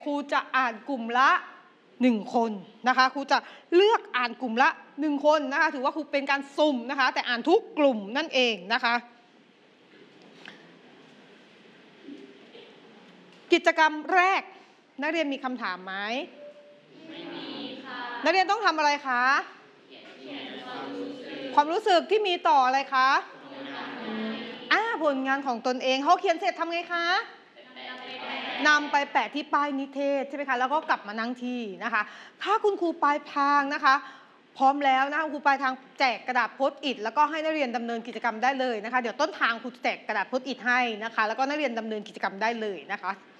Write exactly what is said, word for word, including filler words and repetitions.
ครูจะอ่านกลุ่มละหนึ่งคนนะคะครูจะเลือกอ่านกลุ่มละหนึ่งคนนะคะถือว่าครูเป็นการสุ่มนะคะแต่อ่านทุกกลุ่มนั่นเองนะคะกิจกรรมแรกนักเรียนมีคำถามไหมไม่มีค่ะนักเรียนต้องทำอะไรคะเขียนความรู้สึกความรู้สึกที่มีต่ออะไรคะอ่าผลงานของตนเองเขาเขียนเสร็จทำไงคะนำไปแปะที่ป้ายนิเทศใช่ไหมคะแล้วก็กลับมานั่งที่นะคะถ้าคุณครูปลายทางนะคะพร้อมแล้วนะคะครูปลายทางแจกกระดาษโพสต์อิทแล้วก็ให้นักเรียนดำเนินกิจกรรมได้เลยนะคะเดี๋ยวต้นทางครูแจกกระดาษโพสต์อิทให้นะคะแล้วก็นักเรียนดำเนินกิจกรรมได้เลยนะคะ